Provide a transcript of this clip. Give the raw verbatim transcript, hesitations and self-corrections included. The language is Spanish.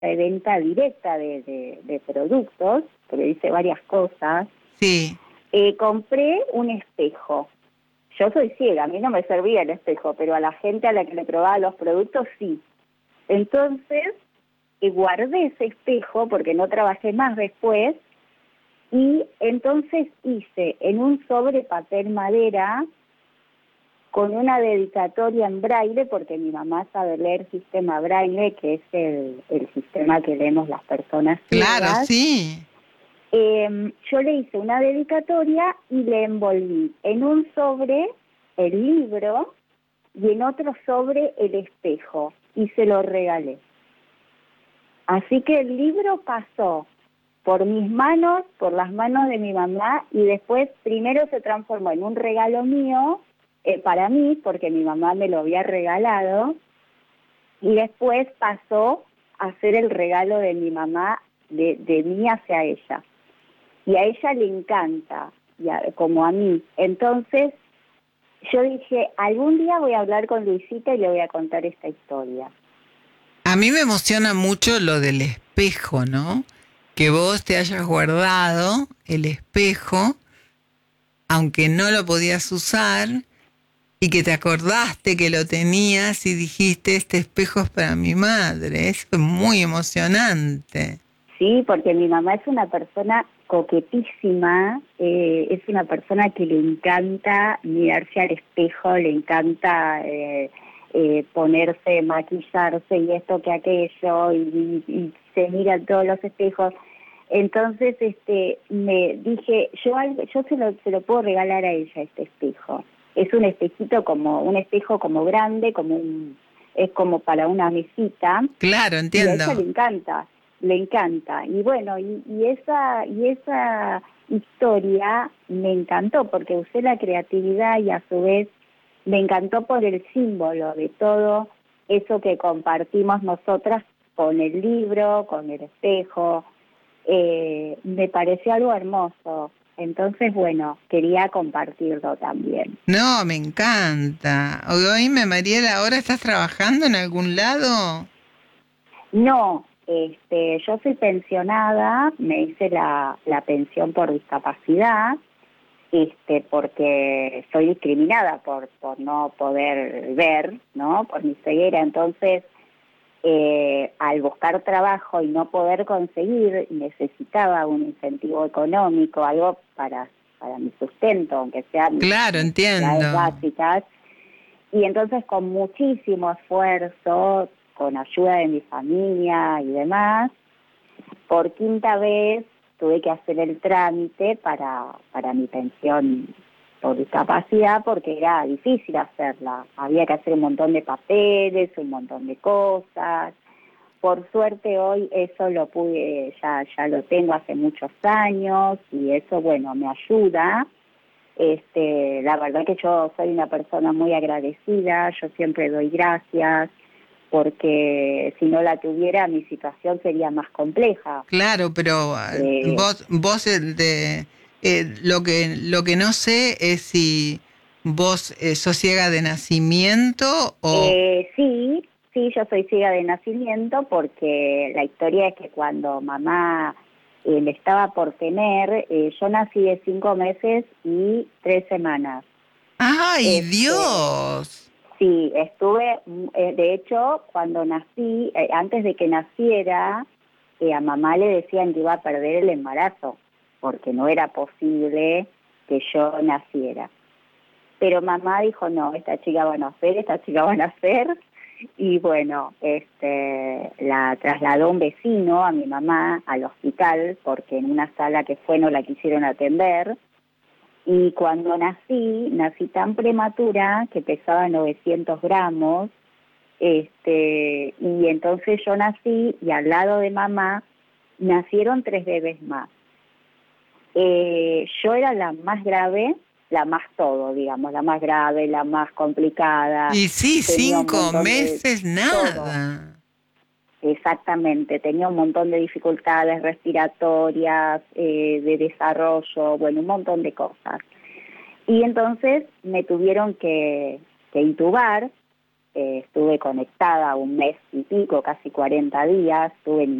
de venta directa de, de, de productos, porque hice varias cosas, Sí. eh, compré un espejo. Yo soy ciega, a mí no me servía el espejo, pero a la gente a la que le probaba los productos sí. Entonces, eh, guardé ese espejo porque no trabajé más después, y entonces hice en un sobre papel madera con una dedicatoria en braille, porque mi mamá sabe leer sistema braille, que es el, el sistema que leemos las personas Claro, ciegas. sí. Eh, yo le hice una dedicatoria y le envolví en un sobre el libro y en otro sobre el espejo, y se lo regalé. Así que el libro pasó por mis manos, por las manos de mi mamá, y después primero se transformó en un regalo mío, eh, para mí, porque mi mamá me lo había regalado, y después pasó a ser el regalo de mi mamá, de, de mí hacia ella. Y a ella le encanta, y a, como a mí. Entonces yo dije, algún día voy a hablar con Luisita y le voy a contar esta historia. A mí me emociona mucho lo del espejo, ¿no? Que vos te hayas guardado el espejo, aunque no lo podías usar, y que te acordaste que lo tenías y dijiste, este espejo es para mi madre. Eso es muy emocionante. Sí, porque mi mamá es una persona coquetísima, eh, es una persona que le encanta mirarse al espejo, le encanta eh, eh, ponerse, maquillarse y esto que aquello, y, y, y se mira en todos los espejos. Entonces este, me dije, yo, yo se, lo, se lo puedo regalar a ella, este espejo. Es un espejito como, un espejo como grande, como un, es como para una mesita, Claro, y a entiendo. ella le encanta. Le encanta. Y bueno, y, y esa y esa historia me encantó porque usé la creatividad y a su vez me encantó por el símbolo de todo eso que compartimos nosotras con el libro, con el espejo. Eh, me pareció algo hermoso. Entonces, bueno, quería compartirlo también. No, me encanta. Oíme, Mariela, ¿ahora estás trabajando en algún lado? No, este, yo soy pensionada, me hice la, la pensión por discapacidad, este, porque soy discriminada por, por no poder ver, ¿no? Por mi ceguera. Entonces, eh, al buscar trabajo y no poder conseguir, necesitaba un incentivo económico, algo para, para mi sustento, aunque sean mis Claro, entiendo. necesidades básicas. Y entonces, con muchísimo esfuerzo, con ayuda de mi familia y demás, por quinta vez tuve que hacer el trámite para, para mi pensión por discapacidad, porque era difícil hacerla. Había que hacer un montón de papeles, un montón de cosas. Por suerte hoy eso lo pude, ya, ya lo tengo hace muchos años, y eso, bueno, me ayuda. Este, la verdad que yo soy una persona muy agradecida, yo siempre doy gracias, porque si no la tuviera mi situación sería más compleja. Claro, pero eh, Eh, vos, vos eh, de, eh, lo que lo que no sé es si vos eh, sos ciega de nacimiento o... eh, sí, sí, yo soy ciega de nacimiento, porque la historia es que cuando mamá eh, me estaba por tener, eh, yo nací de cinco meses y tres semanas. ¡Ay, Este, Dios! Sí, estuve, eh, de hecho, cuando nací, eh, antes de que naciera, eh, a mamá le decían que iba a perder el embarazo, porque no era posible que yo naciera. Pero mamá dijo, no, esta chica va a nacer, esta chica va a nacer, y bueno, este, la trasladó un vecino a mi mamá al hospital, porque en una sala que fue no la quisieron atender. Y cuando nací, nací tan prematura que pesaba novecientos gramos, este, y entonces yo nací y al lado de mamá nacieron tres bebés más. Eh, yo era la más grave, la más todo, digamos, la más grave, la más complicada, Y sí, tenía un cinco montón de meses, todo. nada. Exactamente, tenía un montón de dificultades respiratorias, eh, de desarrollo, bueno, un montón de cosas. Y entonces me tuvieron que, que intubar, eh, estuve conectada un mes y pico, casi cuarenta días, estuve en